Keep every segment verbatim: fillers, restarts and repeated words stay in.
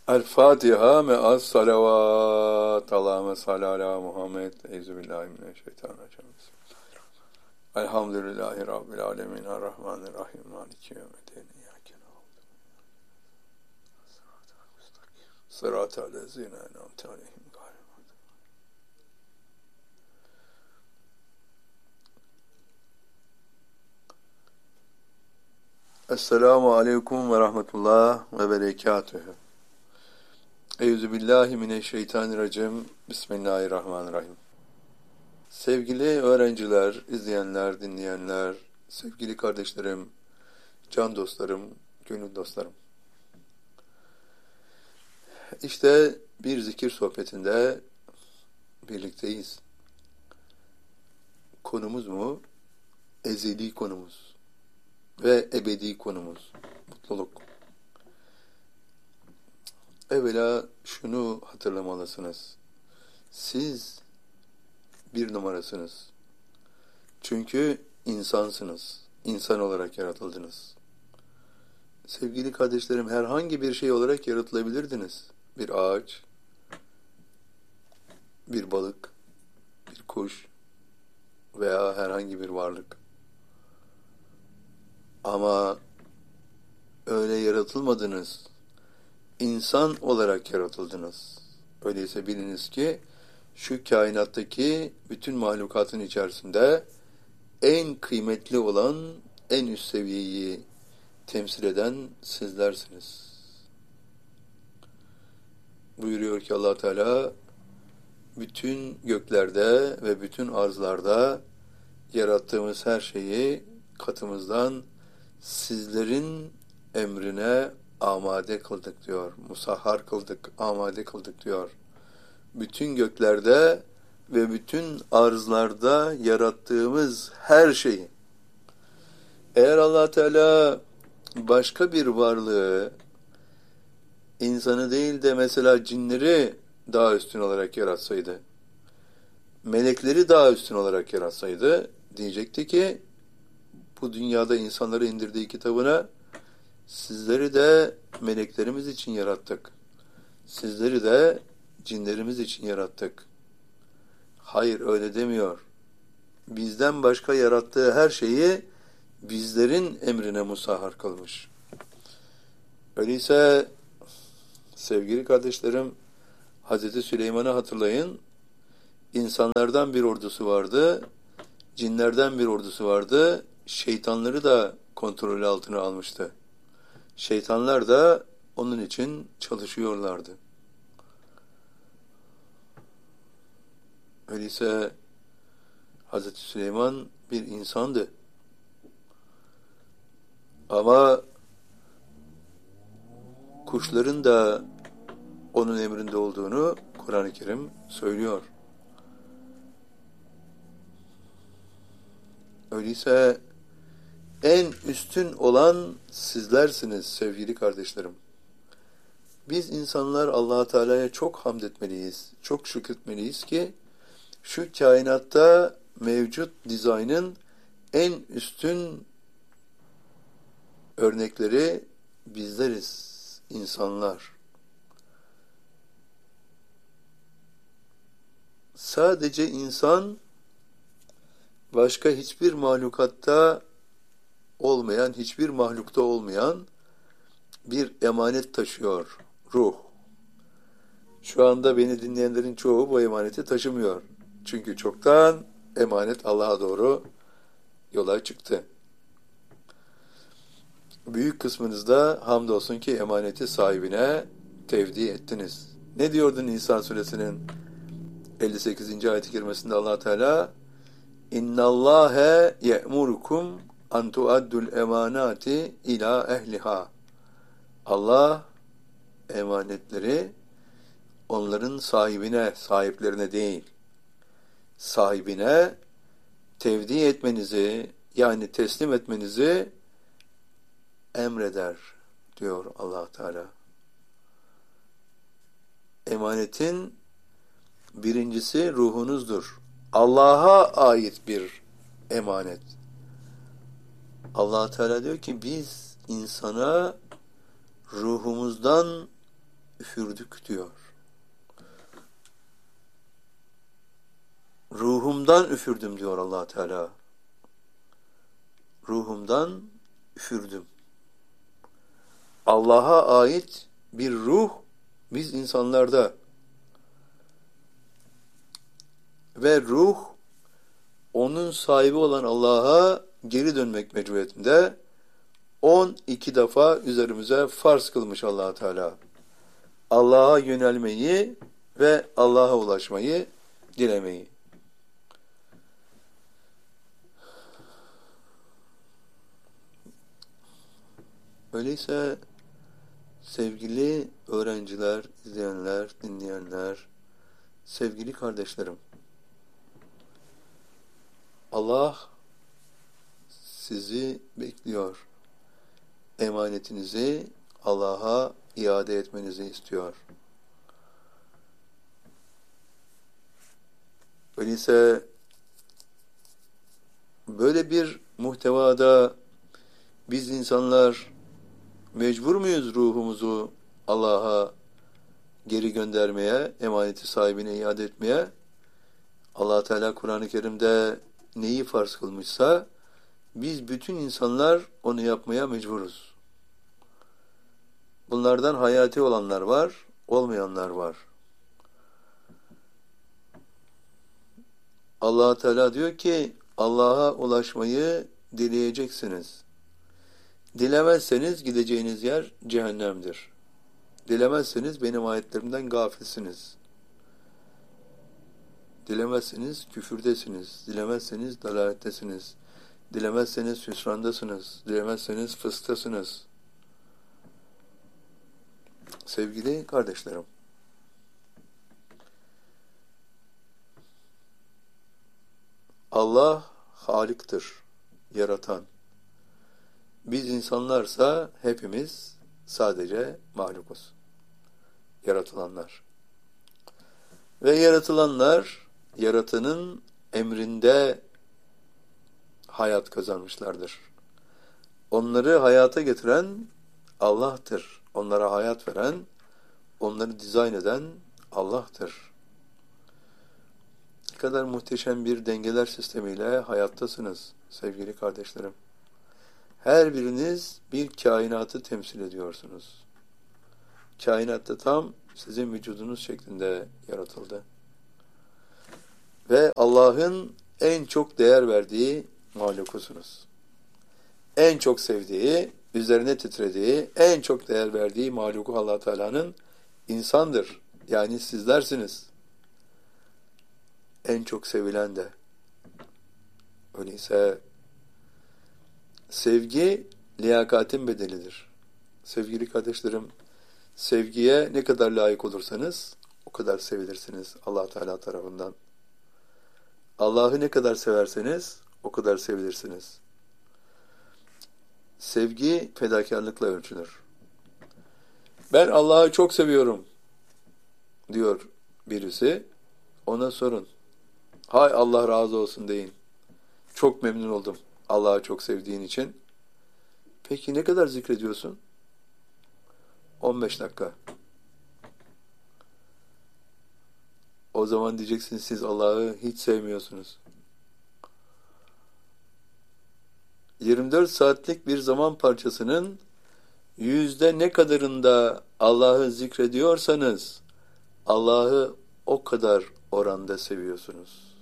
El Fatiha me'as salavat. Allahümme salli ala Muhammed. Euzubillahimineşşeytanirracim. Elhamdülillahi Rabbil alemin. Errahmanirrahim. Maliki yevmiddin. İyyâke na'budu. Sıratal lezîne en'amte aleyhim. Esselamu aleyküm ve rahmetullah ve berekatühü. Euzubillahimineşşeytanirracim. Bismillahirrahmanirrahim. Sevgili öğrenciler, izleyenler, dinleyenler, sevgili kardeşlerim, can dostlarım, gönül dostlarım. İşte bir zikir sohbetinde birlikteyiz. Konumuz mu? Ezeli konumuz ve ebedi konumuz. Mutluluk. Evvela şunu hatırlamalısınız. Siz bir numarasınız. Çünkü insansınız. İnsan olarak yaratıldınız. Sevgili kardeşlerim, herhangi bir şey olarak yaratılabilirdiniz. Bir ağaç, bir balık, bir kuş veya herhangi bir varlık. Ama öyle yaratılmadınız. İnsan olarak yaratıldınız. Öyleyse biliniz ki şu kainattaki bütün mahlukatın içerisinde en kıymetli olan, en üst seviyeyi temsil eden sizlersiniz. Buyuruyor ki Allah Teala, bütün göklerde ve bütün arzlarda yarattığımız her şeyi katımızdan sizlerin emrine amade kıldık diyor. Musahhar kıldık, amade kıldık diyor. Bütün göklerde ve bütün arzlarda yarattığımız her şeyi. Eğer Allah Teala başka bir varlığı, insanı değil de mesela cinleri daha üstün olarak yaratsaydı, melekleri daha üstün olarak yaratsaydı, diyecekti ki, bu dünyada insanları indirdiği kitabına, sizleri de meleklerimiz için yarattık. Sizleri de cinlerimiz için yarattık. Hayır, öyle demiyor. Bizden başka yarattığı her şeyi bizlerin emrine musahhar kılmış. Öyleyse sevgili kardeşlerim, Hazreti Süleyman'ı hatırlayın. İnsanlardan bir ordusu vardı, cinlerden bir ordusu vardı, şeytanları da kontrolü altına almıştı. Şeytanlar da onun için çalışıyorlardı. Öyleyse Hazreti Süleyman bir insandı. Ama kuşların da onun emrinde olduğunu Kur'an-ı Kerim söylüyor. Öyleyse en üstün olan sizlersiniz sevgili kardeşlerim. Biz insanlar Allah Teala'ya çok hamd etmeliyiz, çok şükretmeliyiz ki şu kainatta mevcut dizaynın en üstün örnekleri bizleriz, insanlar. Sadece insan, başka hiçbir mahlukatta olmayan, hiçbir mahlukta olmayan bir emanet taşıyor, ruh. Şu anda beni dinleyenlerin çoğu bu emaneti taşımıyor. Çünkü çoktan emanet Allah'a doğru yola çıktı. Büyük kısmınız da hamdolsun ki emaneti sahibine tevdi ettiniz. Ne diyordu Nisa suresinin elli sekizinci ayet-i kerimesinde Allah Teala? İnnallâhe ye'murukum an tuaddul emanati ila ehliha. Allah emanetleri onların sahibine, sahiplerine değil, sahibine tevdi etmenizi, yani teslim etmenizi emreder diyor Allah Teala. Emanetin birincisi ruhunuzdur. Allah'a ait bir emanet. Allah Teala diyor ki biz insana ruhumuzdan üfür üfürdük diyor. Ruhumdan üfürdüm diyor Allah Teala. Ruhumdan üfürdüm. Allah'a ait bir ruh biz insanlarda ve ruh onun sahibi olan Allah'a geri dönmek mecburiyetinde on iki defa üzerimize farz kılmış Allah Teala. Allah'a yönelmeyi ve Allah'a ulaşmayı dilemeyi. Öyleyse sevgili öğrenciler, izleyenler, dinleyenler, sevgili kardeşlerim, Allah sizi bekliyor. Emanetinizi Allah'a iade etmenizi istiyor. Öyleyse böyle bir muhtevada biz insanlar mecbur muyuz ruhumuzu Allah'a geri göndermeye, emaneti sahibine iade etmeye? Allah Teala Kur'an-ı Kerim'de neyi farz kılmışsa biz bütün insanlar onu yapmaya mecburuz. Bunlardan hayati olanlar var, olmayanlar var. Allah Teala diyor ki Allah'a ulaşmayı dileyeceksiniz. Dilemezseniz gideceğiniz yer cehennemdir. Dilemezseniz benim ayetlerimden gafilsiniz. Dilemezseniz küfürdesiniz. Dilemezseniz dalalettesiniz. Dilemezseniz hüsrandasınız. Dilemezseniz fısktasınız. Sevgili kardeşlerim, Allah Halik'tir, yaratan. Biz insanlarsa hepimiz sadece mahlukuz. Yaratılanlar. Ve yaratılanlar, yaratanın emrinde hayat kazanmışlardır. Onları hayata getiren Allah'tır. Onlara hayat veren, onları dizayn eden Allah'tır. Ne kadar muhteşem bir dengeler sistemiyle hayattasınız sevgili kardeşlerim. Her biriniz bir kainatı temsil ediyorsunuz. Kainat da tam sizin vücudunuz şeklinde yaratıldı. Ve Allah'ın en çok değer verdiği mahlukusunuz. En çok sevdiği, üzerine titrediği, en çok değer verdiği mahluku Allah Teala'nın insandır. Yani sizlersiniz. En çok sevilen de. Öyleyse sevgi liyakatin bedelidir. Sevgili kardeşlerim, sevgiye ne kadar layık olursanız o kadar sevilirsiniz Allah Teala tarafından. Allah'ı ne kadar severseniz o kadar sevilirsiniz. Sevgi fedakarlıkla ölçülür. Ben Allah'ı çok seviyorum diyor birisi. Ona sorun. Hay Allah razı olsun deyin. Çok memnun oldum Allah'ı çok sevdiğin için. Peki ne kadar zikrediyorsun? on beş dakika. O zaman diyeceksiniz siz Allah'ı hiç sevmiyorsunuz. yirmi dört saatlik bir zaman parçasının yüzde ne kadarında Allah'ı zikrediyorsanız Allah'ı o kadar oranda seviyorsunuz.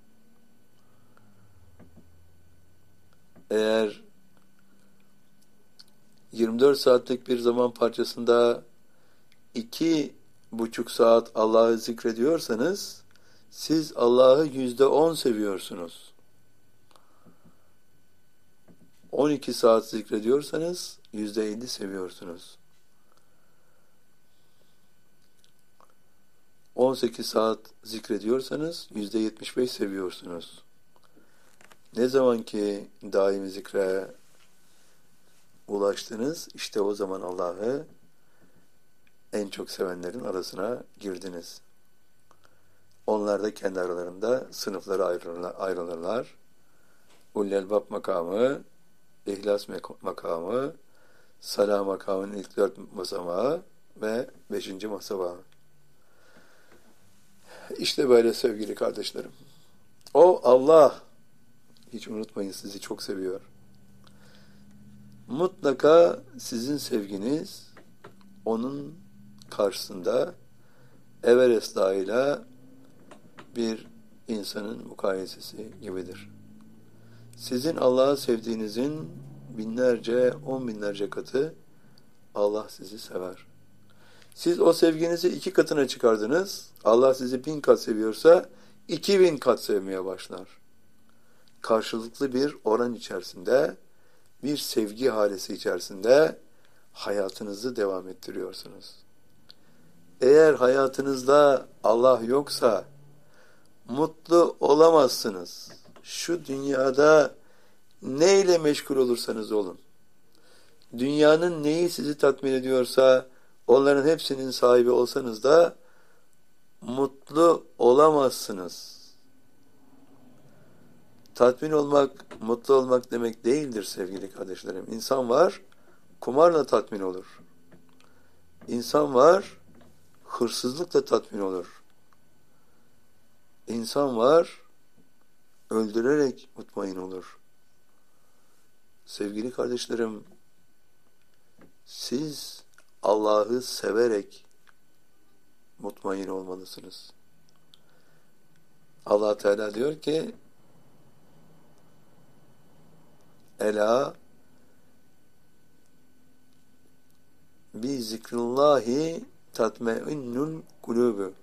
Eğer yirmi dört saatlik bir zaman parçasında iki buçuk saat Allah'ı zikrediyorsanız siz Allah'ı yüzde on seviyorsunuz. on iki saat zikrediyorsanız yüzde elli seviyorsunuz. on sekiz saat zikrediyorsanız yüzde yetmiş beş seviyorsunuz. Ne zaman ki daimi zikre ulaştınız, işte o zaman Allah'ı en çok sevenlerin arasına girdiniz. Onlar da kendi aralarında sınıflara ayrılırlar. ayrılırlar. Ulul Elbab makamı, İhlas makamı, Salah makamının ilk dört basamağı, ve beşinci masaba. İşte böyle sevgili kardeşlerim. O Allah, hiç unutmayın, sizi çok seviyor. Mutlaka sizin sevginiz onun karşısında Everest Dağı'yla bir insanın mukayesesi gibidir. Sizin Allah'ı sevdiğinizin binlerce, on binlerce katı Allah sizi sever. Siz o sevginizi iki katına çıkardınız. Allah sizi bin kat seviyorsa iki bin kat sevmeye başlar. Karşılıklı bir oran içerisinde, bir sevgi halesi içerisinde hayatınızı devam ettiriyorsunuz. Eğer hayatınızda Allah yoksa mutlu olamazsınız. Şu dünyada neyle meşgul olursanız olun. Dünyanın neyi sizi tatmin ediyorsa onların hepsinin sahibi olsanız da mutlu olamazsınız. Tatmin olmak, mutlu olmak demek değildir sevgili kardeşlerim. İnsan var, kumarla tatmin olur. İnsan var, hırsızlıkla tatmin olur. İnsan var, öldürerek mutmain olur. Sevgili kardeşlerim, siz Allah'ı severek mutmain olmalısınız. Allah Teala diyor ki, Ela bi zikrullahi tatmainnul kulübü.